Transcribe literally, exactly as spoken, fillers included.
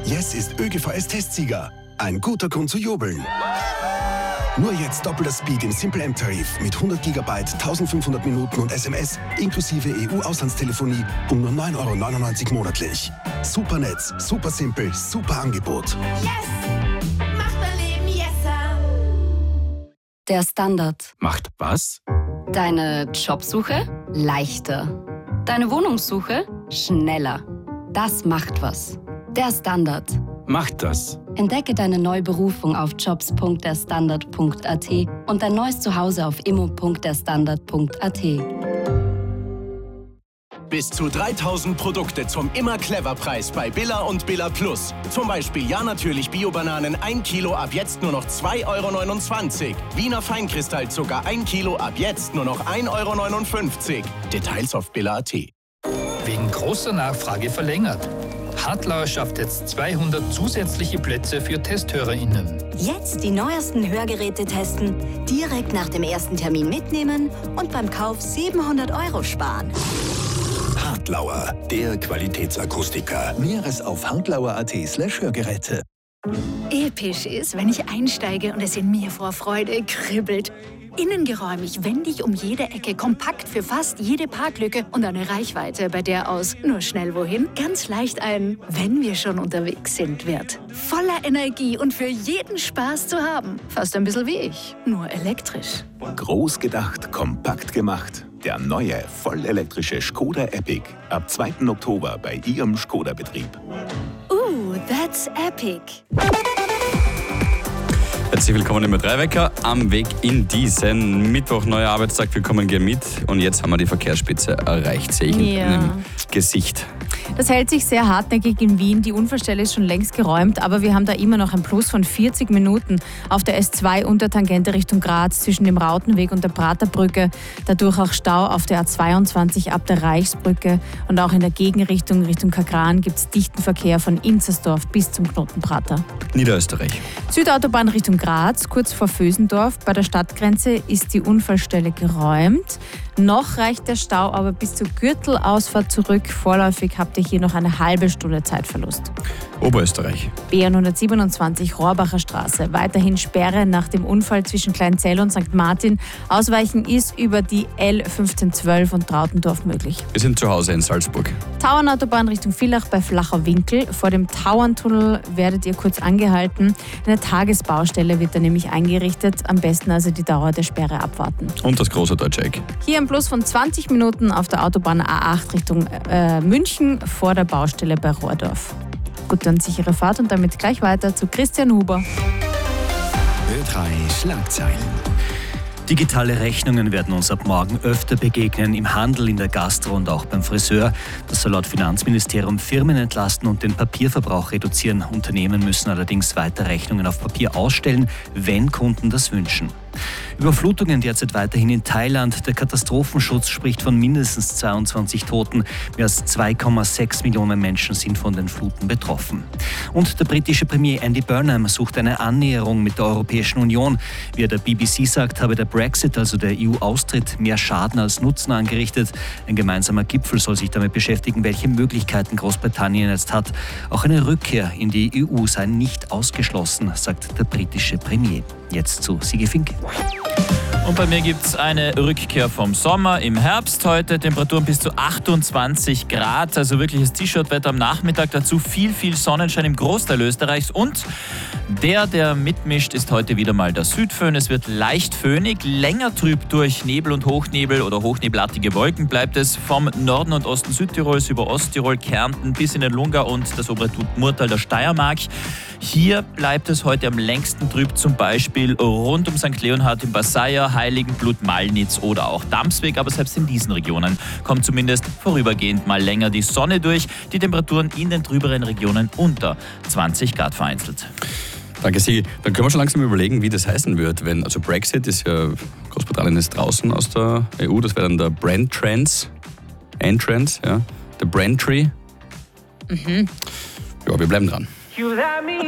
Yes ist ÖGVS-Testsieger. Ein guter Grund zu jubeln. Nur jetzt doppelter Speed im Simple M-Tarif mit hundert Gigabyte, eintausendfünfhundert Minuten und S M S inklusive E U-Auslandstelefonie um nur neun Euro neunundneunzig monatlich. Super Netz, super simpel, super Angebot. Yes! Macht mein Leben yesser! Der Standard. Macht was? Deine Jobsuche leichter. Deine Wohnungssuche schneller. Das macht was. Der Standard. Macht das. Entdecke deine neue Berufung auf jobs punkt der standard punkt a t und dein neues Zuhause auf immo punkt der standard punkt a t. Bis zu dreitausend Produkte zum Immer-Clever-Preis bei Billa und Billa Plus. Zum Beispiel ja natürlich Bio-Bananen ein Kilo ab jetzt nur noch zwei Euro neunundzwanzig. Wiener Feinkristallzucker ein Kilo ab jetzt nur noch ein Euro neunundfünfzig. Details auf billa punkt a t. Wegen großer Nachfrage verlängert. Hartlauer schafft jetzt zweihundert zusätzliche Plätze für TesthörerInnen. Jetzt die neuesten Hörgeräte testen, direkt nach dem ersten Termin mitnehmen und beim Kauf siebenhundert Euro sparen. Hartlauer, der Qualitätsakustiker. Näheres auf hartlauer punkt a t slash Hörgeräte. Episch ist, wenn ich einsteige und es in mir vor Freude kribbelt. Innengeräumig, wendig um jede Ecke, kompakt für fast jede Parklücke und eine Reichweite, bei der aus nur schnell wohin ganz leicht ein wenn wir schon unterwegs sind wird. Voller Energie und für jeden Spaß zu haben. Fast ein bisschen wie ich, nur elektrisch. Groß gedacht, kompakt gemacht. Der neue, vollelektrische Skoda Epic. Ab zweiten Oktober bei Ihrem Skoda-Betrieb. Uh, that's epic. Herzlich willkommen im drei Wecker am Weg in diesen Mittwoch, neuer Arbeitstag. Willkommen, gehen mit. Und jetzt haben wir die Verkehrsspitze erreicht, sehe ich Ja. in einem Gesicht. Das hält sich sehr hartnäckig in Wien. Die Unfallstelle ist schon längst geräumt, aber wir haben da immer noch ein Plus von vierzig Minuten auf der S zwei Untertangente Richtung Graz zwischen dem Rautenweg und der Praterbrücke. Dadurch auch Stau auf der A zweiundzwanzig ab der Reichsbrücke. Und auch in der Gegenrichtung Richtung Kagran gibt es dichten Verkehr von Inzersdorf bis zum Knoten Prater. Niederösterreich. Südautobahn Richtung Graz, kurz vor Vösendorf. Bei der Stadtgrenze ist die Unfallstelle geräumt. Noch reicht der Stau aber bis zur Gürtelausfahrt zurück. Vorläufig habt ihr hier noch eine halbe Stunde Zeitverlust. Oberösterreich. B N hundertsiebenundzwanzig Rohrbacher Straße. Weiterhin Sperre nach dem Unfall zwischen Kleinzell und Sankt Martin. Ausweichen ist über die L fünfzehn zwölf und Trautendorf möglich. Wir sind zu Hause in Salzburg. Tauernautobahn Richtung Villach bei Flacher Winkel. Vor dem Tauerntunnel werdet ihr kurz angehalten. Eine Tagesbaustelle wird da nämlich eingerichtet. Am besten also die Dauer der Sperre abwarten. Und das große Deutsche Eck. Hier ein Plus von zwanzig Minuten auf der Autobahn A acht Richtung äh, München vor der Baustelle bei Rohrdorf. Gute und sichere Fahrt und damit gleich weiter zu Christian Huber. Ö drei Schlagzeilen. Digitale Rechnungen werden uns ab morgen öfter begegnen, im Handel, in der Gastro und auch beim Friseur. Das soll laut Finanzministerium Firmen entlasten und den Papierverbrauch reduzieren. Unternehmen müssen allerdings weiter Rechnungen auf Papier ausstellen, wenn Kunden das wünschen. Überflutungen derzeit weiterhin in Thailand. Der Katastrophenschutz spricht von mindestens zweiundzwanzig Toten. Mehr als zwei Komma sechs Millionen Menschen sind von den Fluten betroffen. Und der britische Premier Andy Burnham sucht eine Annäherung mit der Europäischen Union. Wie er der B B C sagt, habe der Brexit, also der E U-Austritt, mehr Schaden als Nutzen angerichtet. Ein gemeinsamer Gipfel soll sich damit beschäftigen, welche Möglichkeiten Großbritannien jetzt hat. Auch eine Rückkehr in die E U sei nicht ausgeschlossen, sagt der britische Premier. Jetzt zu Sigi Fink. Und bei mir gibt es eine Rückkehr vom Sommer im Herbst heute. Temperaturen bis zu achtundzwanzig Grad, also wirkliches T-Shirt-Wetter am Nachmittag. Dazu viel, viel Sonnenschein im Großteil Österreichs. Und der, der mitmischt, ist heute wieder mal der Südföhn. Es wird leicht föhnig, länger trüb durch Nebel und Hochnebel oder hochnebelartige Wolken bleibt es vom Norden und Osten Südtirols über Osttirol, Kärnten bis in den Lungau und das obere Murtal der Steiermark. Hier bleibt es heute am längsten trüb, zum Beispiel rund um Sankt Leonhard im Basaya, Heiligenblut, Malnitz oder auch Damsweg. Aber selbst in diesen Regionen kommt zumindest vorübergehend mal länger die Sonne durch. Die Temperaturen in den trüberen Regionen unter zwanzig Grad vereinzelt. Danke, Sigi. Dann können wir schon langsam überlegen, wie das heißen wird. Wenn, also Brexit ist ja, Großbritannien ist draußen aus der E U, das wäre dann der Brand Trends, Entrance, ja, der Brand Tree. Mhm. Ja, wir bleiben dran.